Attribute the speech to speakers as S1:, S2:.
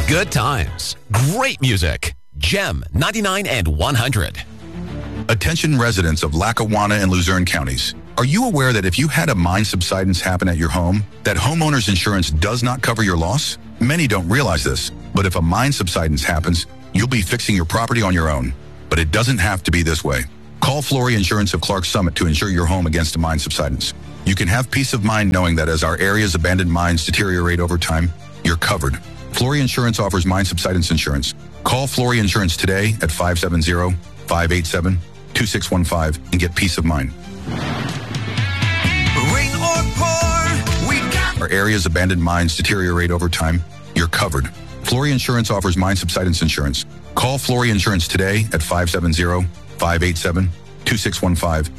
S1: Good times, great music. Gem 99 and 100.
S2: Attention residents of Lackawanna and Luzerne counties. Are you aware that if you had a mine subsidence happen at your home, that homeowner's insurance does not cover your loss? Many don't realize this, but if a mine subsidence happens, you'll be fixing your property on your own. But it doesn't have to be this way. Call Flory Insurance of Clark Summit to insure your home against a mine subsidence. You can have peace of mind knowing that as our area's abandoned mines deteriorate over time, you're covered. Flory Insurance offers mine subsidence insurance. Call Flory Insurance today at 570-587-2615 and get peace of mind.
S3: Rain or pour, we got
S2: Our area's abandoned mines deteriorate over time, you're covered. Flory Insurance offers mine subsidence insurance. Call Flory Insurance today at 570-587-2615